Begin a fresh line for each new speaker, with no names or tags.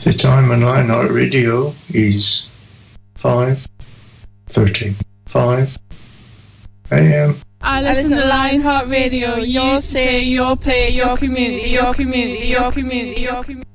The time on Lionheart Radio is 5:35 a.m.
I listen to Lionheart Radio. Your say, your play, your community, your community, your community, your community.